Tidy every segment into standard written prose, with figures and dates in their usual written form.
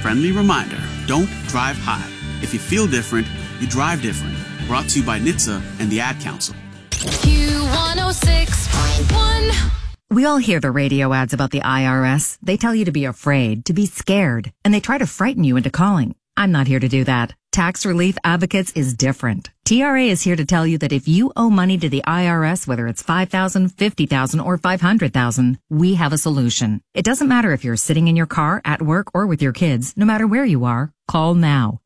friendly reminder, don't drive high. If you feel different, you drive different. Brought to you by NHTSA and the Ad Council. Q106.1. We all hear the radio ads about the IRS. They tell you to be afraid, to be scared, and they try to frighten you into calling. I'm not here to do that. Tax Relief Advocates is different. TRA is here to tell you that if you owe money to the IRS, whether it's $5,000, $50,000, or $500,000, we have a solution. It doesn't matter if you're sitting in your car, at work, or with your kids. No matter where you are, call now.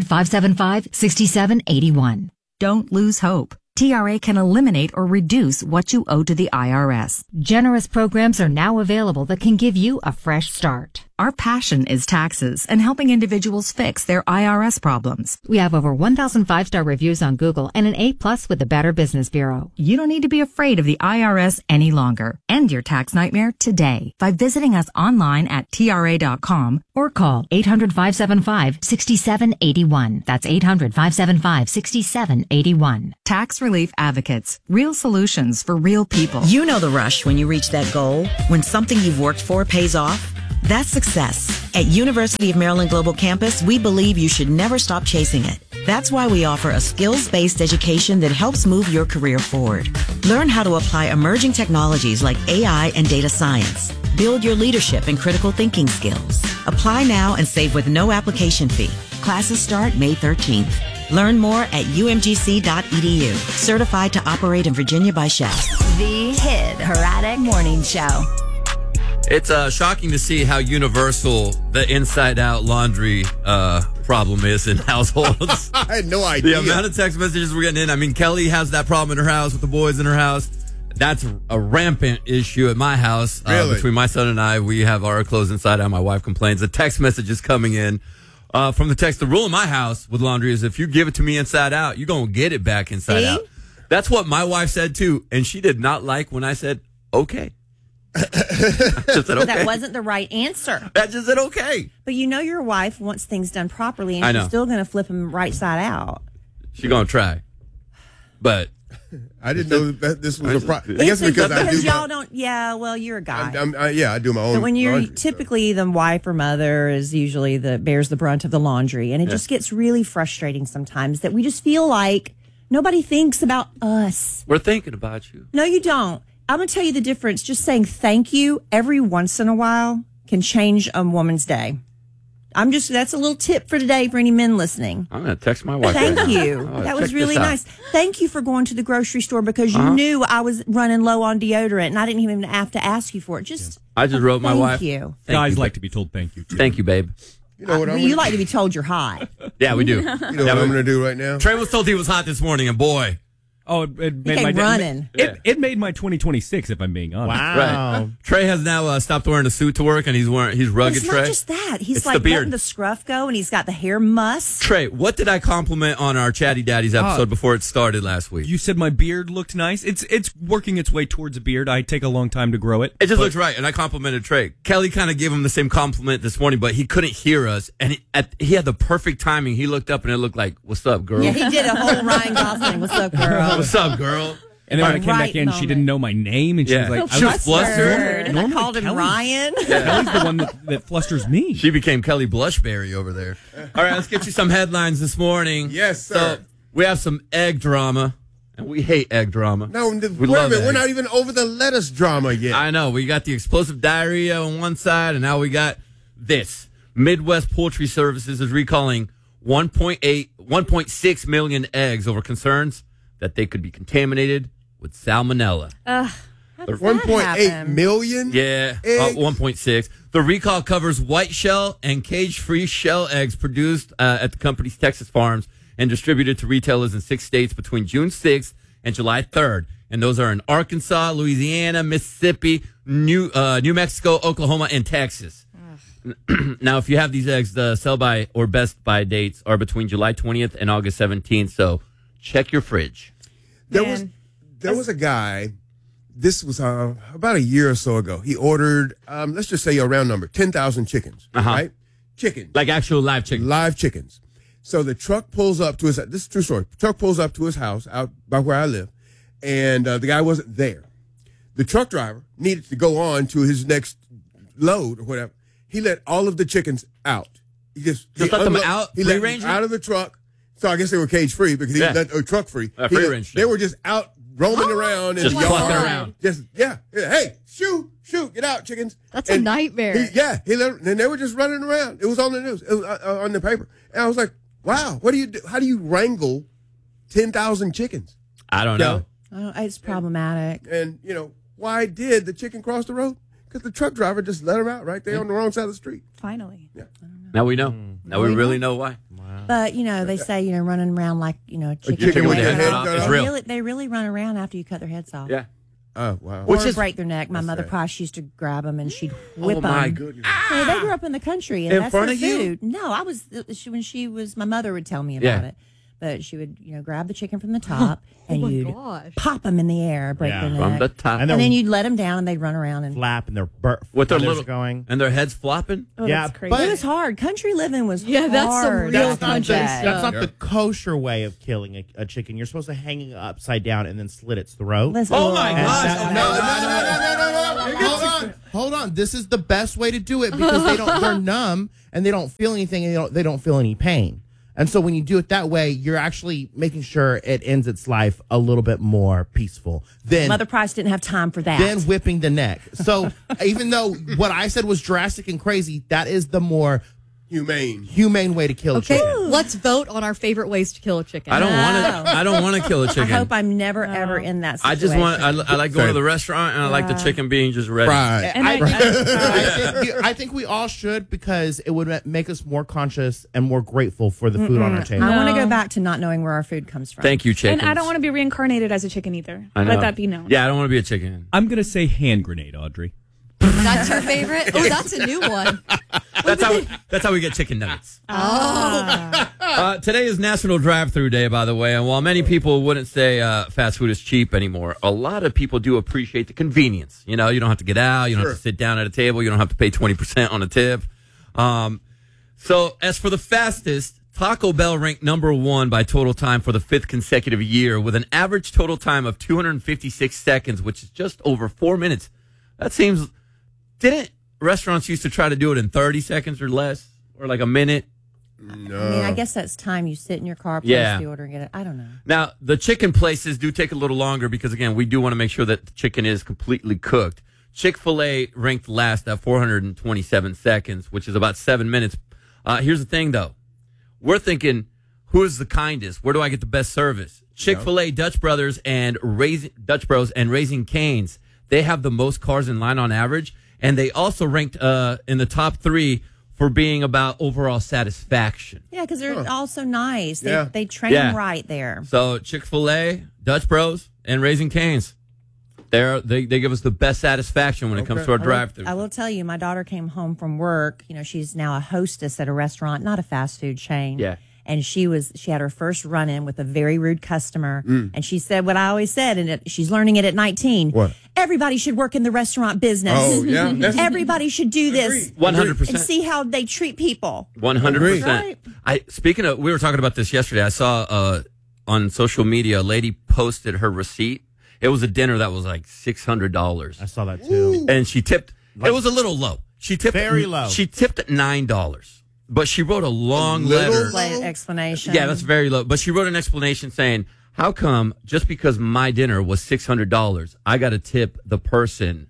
800-575-6781. Don't lose hope. TRA can eliminate or reduce what you owe to the IRS. Generous programs are now available that can give you a fresh start. Our passion is taxes and helping individuals fix their IRS problems. We have over 1,000 5-star reviews on Google and an A+ with the Better Business Bureau. You don't need to be afraid of the IRS any longer. End your tax nightmare today by visiting us online at TRA.com or call 800-575-6781. That's 800-575-6781. Tax Relief Advocates. Real solutions for real people. You know the rush when you reach that goal, when something you've worked for pays off. That's success. At University of Maryland Global Campus, we believe you should never stop chasing it. That's why we offer a skills-based education that helps move your career forward. Learn how to apply emerging technologies like AI and data science. Build your leadership and critical thinking skills. Apply now and save with no application fee. Classes start May 13th. Learn more at umgc.edu. Certified to operate in Virginia by Shell. The Hit Heradic Morning Show. It's shocking to see how universal the inside-out laundry problem is in households. I had no idea. The amount of text messages we're getting in. I mean, Kelly has that problem in her house with the boys in her house. That's a rampant issue at my house. Really? Between my son and I, we have our clothes inside out. My wife complains. The text message is coming in from the text. The rule in my house with laundry is if you give it to me inside out, you're going to get it back inside out. That's what my wife said, too. And she did not like when I said, okay. Just said, okay. That wasn't the right answer. I just said okay. But you know your wife wants things done properly, and I know. she's still going to flip them right side out. She's going to try. But I didn't know that this was a problem. I guess because I do. Y'all don't. Yeah, well, you're a guy. I do my own. But when you're laundry, typically the wife or mother is usually bears the brunt of the laundry, and it just gets really frustrating sometimes that we just feel like nobody thinks about us. we're thinking about you. No, you don't. I'm going to tell you the difference. Just saying thank you every once in a while can change a woman's day. That's a little tip for today for any men listening. I'm going to text my wife. Thank right now. you. Oh, That was check really this out. nice. Thank you for going to the grocery store because you knew I was running low on deodorant and I didn't even have to ask you for it. I just wrote my wife. Thank you. Guys like to be told thank you, too. Thank you, babe. You know what I'm You gonna, like to be told you're hot. Yeah, we do. you know what I'm going to do right now? Trey was told he was hot this morning, and boy. Oh, it made came my running. It made my 2026, if I'm being honest. Right. Trey has now stopped wearing a suit to work, and he's rugged. It's Trey. not just that. He's It's like the beard. letting the scruff go, and he's got the hair muss. Trey, what did I compliment on our Chatty Daddies episode before it started last week? You said my beard looked nice. It's working its way towards a beard. I take a long time to grow it. It just looks right, and I complimented Trey. Kelly kind of gave him the same compliment this morning, but he couldn't hear us, and he had the perfect timing. He looked up, and it looked like, "What's up, girl?" Yeah, he did a whole Ryan Gosling. What's up, girl? What's up, girl? And then when I came Right back in, she moment. didn't know my name, and she was like, She was flustered. And I called him Ryan. Kelly's the one that flusters me. She became Kelly Blushberry over there. All right, let's get you some headlines this morning. Yes, sir. So we have some egg drama, and we hate egg drama. No, wait a We minute. love We're eggs. not even over the lettuce drama yet. I know. We got the explosive diarrhea on one side, and now we got this. Midwest Poultry Services is recalling 1.6 million eggs over concerns that they could be contaminated with salmonella. 1.8 million? Yeah, eggs? 1.6. The recall covers white shell and cage-free shell eggs produced at the company's Texas farms and distributed to retailers in 6 states between June 6th and July 3rd. And those are in Arkansas, Louisiana, Mississippi, New Mexico, Oklahoma, and Texas. Now, if you have these eggs, the sell-by or best-by dates are between July 20th and August 17th, so check your fridge. There was a guy, this was about a year or so ago. He ordered, let's just say a round number, 10,000 chickens, right? Chickens. Like actual live chickens. Live chickens. So the truck pulls up to his, this is a true story. Truck pulls up to his house out by where I live, and the guy wasn't there. The truck driver needed to go on to his next load or whatever. He let all of the chickens out He just let them out, He free let them range out of the truck. So I guess they were cage free because he let truck free. Free range. They were just out roaming around in Just the yard. clucking around. Just hey, shoot, get out, chickens. That's a nightmare. He let them, and they were just running around. It was on the news. It was on the paper, and I was like, wow, what do you do? How do you wrangle 10,000 chickens? I don't know. It's problematic. And why did the chicken cross the road? Because the truck driver just let him out right there on the wrong side of the street. Finally. Yeah. Now we know. Now we really know why. But they say running around like chicken, chicken with their head off. cut It's off. real. They really run around after you cut their heads off. Yeah. Oh wow. Or break their neck. My mother Posh used to grab them and she'd whip them. Oh my goodness. They grew up in the country and In that's front their of you? food. No, I was when she was. My mother would tell me about it. But she would, grab the chicken from the top and you'd pop them in the air, break their neck. From the top. And then you'd let them down and they'd run around and flap and their with their feathers little going. And their heads flopping. Oh, Yeah, that's crazy. but- it was hard. Country living was Yeah, that's some hard. real That's not, country that's stuff. not the kosher way of killing a chicken. You're supposed to hang it upside down and then slit its throat. Listen, Oh my And gosh. No. Hold on. This is the best way to do it because they're numb and they don't feel anything and they don't feel any pain. And so when you do it that way, you're actually making sure it ends its life a little bit more peaceful. Then Mother Price didn't have time for that. Then whipping the neck. So even though what I said was drastic and crazy, that is the more humane way to kill a Okay, chicken. let's vote on our favorite ways to kill a chicken. I don't want to kill a chicken. I hope I'm never ever in that situation. I just want. I like going to the restaurant and I like the chicken being just ready. Fried. And I think we all should because it would make us more conscious and more grateful for the food on our table. I want to go back to not knowing where our food comes from. Thank you, chicken. And I don't want to be reincarnated as a chicken either. I know. Let that be known. Yeah, I don't want to be a chicken. I'm going to say hand grenade, Audrey. That's your favorite? Oh, that's a new one. That's how we get chicken nuggets. Today is National Drive-Thru Day, by the way, and while many people wouldn't say fast food is cheap anymore, a lot of people do appreciate the convenience. You don't have to get out, you don't have to sit down at a table, you don't have to pay 20% on a tip. So as for the fastest, Taco Bell ranked number 1 by total time for the 5th consecutive year with an average total time of 256 seconds, which is just over 4 minutes. That seems... Didn't restaurants used to try to do it in 30 seconds or less? Or like a minute? No. I mean, I guess that's time you sit in your car, place the order, and get it. I don't know. Now, the chicken places do take a little longer because, again, we do want to make sure that the chicken is completely cooked. Chick-fil-A ranked last at 427 seconds, which is about 7 minutes. Here's the thing, though. We're thinking, who is the kindest? Where do I get the best service? Chick-fil-A, Dutch Bros, and Raising Cane's. They have the most cars in line on average. And they also ranked in the top 3 for being about overall satisfaction. Yeah, because they're all so nice. Yeah. They train them right there. So Chick-fil-A, Dutch Bros, and Raising Cane's. They give us the best satisfaction when it comes to our drive-thru. I will tell you, my daughter came home from work. She's now a hostess at a restaurant, not a fast food chain. Yeah. And she had her first run-in with a very rude customer. And she said what I always said, and she's learning it at 19. What? Everybody should work in the restaurant business. Oh, yeah. Everybody should do this. 100%. And see how they treat people. 100%. Right. Speaking of, we were talking about this yesterday. I saw on social media, a lady posted her receipt. It was a dinner that was like $600. I saw that too. And she tipped, it was a little low. She tipped Very low. She tipped at $9. But she wrote a long letter. Explanation. Yeah, that's very low. But she wrote an explanation saying, how come just because my dinner was $600, I got to tip the person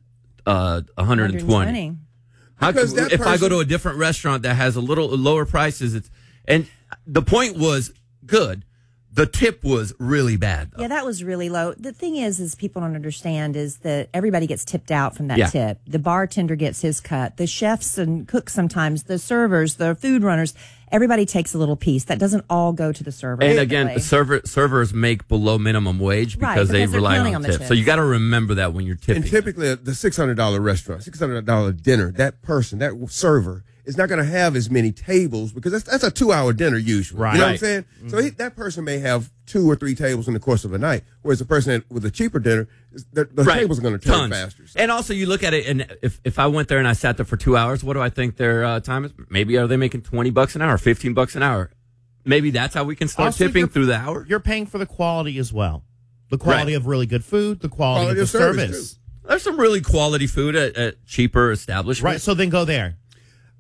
$120? How come, if I go to a different restaurant that has a little lower prices, and the point was good. The tip was really bad, though. Yeah, that was really low. The thing is people don't understand is that everybody gets tipped out from that tip. The bartender gets his cut. The chefs and cooks sometimes, the servers, the food runners, everybody takes a little piece. That doesn't all go to the server. And again, servers make below minimum wage because they rely on tips. So you got to remember that when you're tipping. And typically, the $600 restaurant, $600 dinner, that person, that server, is not going to have as many tables because that's a 2-hour dinner usually. Right. You know what I'm saying? Mm-hmm. So that person may have 2 or 3 tables in the course of a night, whereas the person with a cheaper dinner, the tables are going to turn faster. So. And also, you look at it, and if I went there and I sat there for 2 hours, what do I think their time is? Maybe are they making $20 an hour, $15 an hour? Maybe that's how we can start Also, tipping through the hour. You're paying for the quality as well. The quality of really good food, the quality of the service. There's some really quality food at cheaper establishments. Right, so then go there.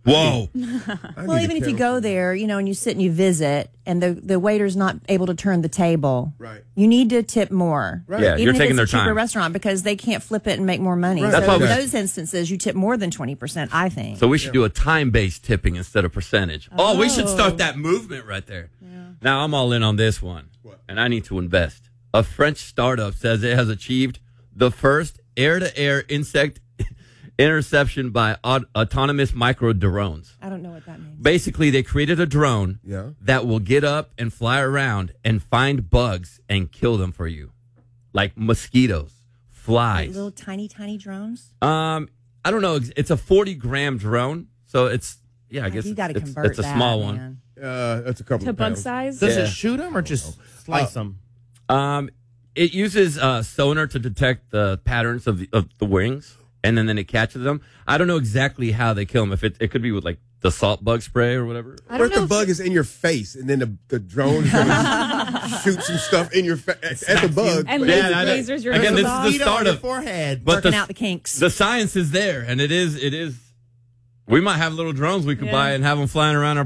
Whoa. Well, even if you go there, and you sit and you visit, and the waiter's not able to turn the table, right? You need to tip more, right? Yeah, even you're if taking it's their a cheaper time. restaurant because they can't flip it and make more money. Right. That's So why in we- those instances, you tip more than 20%. I think. So we should do a time-based tipping instead of percentage. Oh, we should start that movement right there. Yeah. Now I'm all in on this one, and I need to invest. A French startup says it has achieved the first air-to-air insect interception by autonomous micro drones. I don't know what that means. Basically, they created a drone that will get up and fly around and find bugs and kill them for you, like mosquitoes, flies. Like little tiny drones. I don't know. It's a 40-gram drone, so it's I guess you gotta it's convert a that, small man. one. That's a couple To of bug pounds. size? Does it shoot them or just slice them? It uses sonar to detect the patterns of the wings, and then it catches them. I don't know exactly how they kill them. If it could be with like the salt bug spray or whatever. What if the bug is in your face and then the drone is going to shoot some stuff in your face at the bug? And lasers your again, this off. is the start of forehead. but Working out the kinks. The science is there, and it is. We might have little drones we could buy and have them flying around our